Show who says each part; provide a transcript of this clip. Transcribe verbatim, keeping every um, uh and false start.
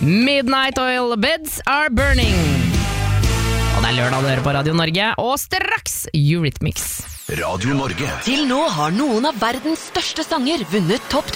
Speaker 1: Midnight Oil, Beds Are Burning. Og det er lørdag å høre på Radio Norge, og straks Eurythmics.
Speaker 2: Radio Norge.
Speaker 3: Til nå har noen av verdens største sanger vunnet topp